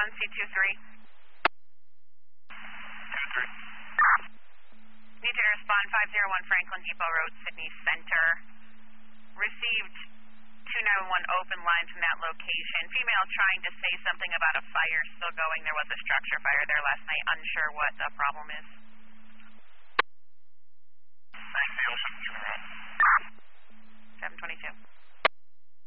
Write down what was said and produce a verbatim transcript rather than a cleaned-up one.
one, C two three. two three. Need to respond five zero one Franklin Depot Road, Sydney Center. Received two nine one open line from that location. Female trying to say something about a fire still going. There was a structure fire there last night. Unsure what the problem is.